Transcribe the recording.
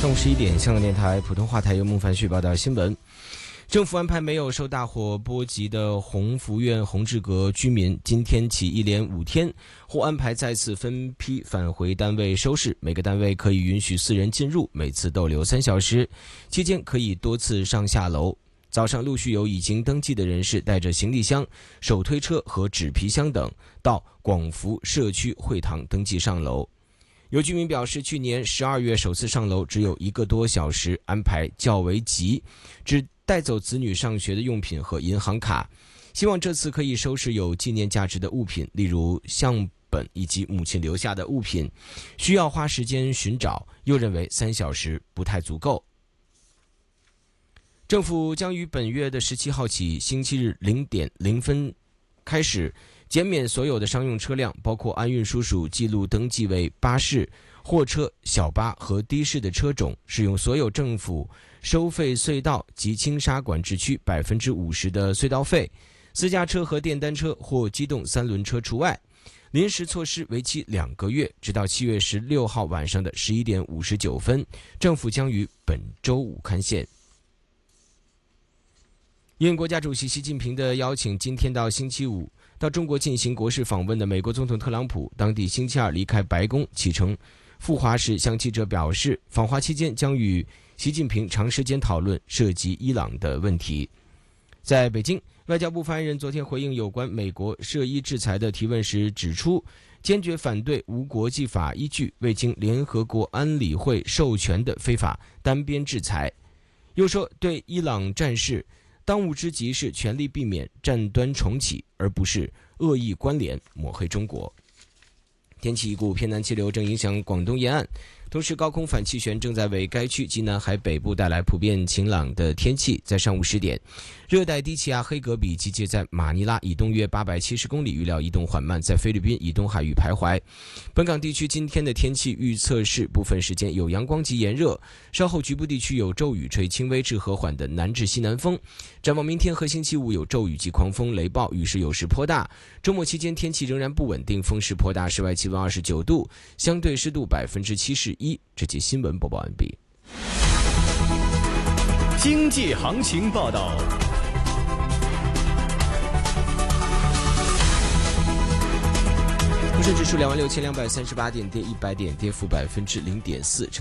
中午11点，香港电台普通话台由孟凡旭报道新闻。政府安排没有受大火波及的宏福苑宏志阁居民，今天起一连5天，或安排再次分批返回单位收拾。每个单位可以允许4人进入，每次逗留3小时，期间可以多次上下楼。早上陆续有已经登记的人士带着行李箱、手推车和纸皮箱等到广福社区会堂登记上楼。有居民表示，去年12月首次上楼只有1个多小时，安排较为急，只带走子女上学的用品和银行卡。希望这次可以收拾有纪念价值的物品，例如相本以及母亲留下的物品，需要花时间寻找，又认为3小时不太足够。政府将于本月的17号起，星期日0点0分开始减免所有的商用车辆，包括按运输署记录登记为巴士、货车、小巴和的士的车种，使用所有政府收费隧道及轻沙管制区50%的隧道费，私家车和电单车或机动3轮车除外。临时措施为期2个月，直到7月16号晚上的11点59分，政府将于本周五刊宪。应国家主席习近平的邀请，今天到星期五到中国进行国事访问的美国总统特朗普，当地星期二离开白宫启程赴华时，向记者表示，访华期间将与习近平长时间讨论涉及伊朗的问题。在北京，外交部发言人昨天回应有关美国涉伊制裁的提问时指出，坚决反对无国际法依据、未经联合国安理会授权的非法单边制裁。又说，对伊朗战事当务之急是全力避免战端重启，而不是恶意关联抹黑中国。天气，一股偏南气流正影响广东沿岸，同时高空反气旋正在为该区及南海北部带来普遍晴朗的天气。在上午10点，热带低气压黑格比集结在马尼拉以东约870公里，预料移动缓慢，在菲律宾以东海域徘徊。本港地区今天的天气预测是部分时间有阳光及炎热，稍后局部地区有骤雨，吹轻微至和缓的南至西南风。展望明天和星期五有骤雨及狂风雷暴，雨势有时颇大。周末期间天气仍然不稳定，风势颇大，室外气温29度，相对湿度71%。这节新闻播报完毕。 经济行情报道。 沪深指数26238点，跌100点，跌幅0.4%。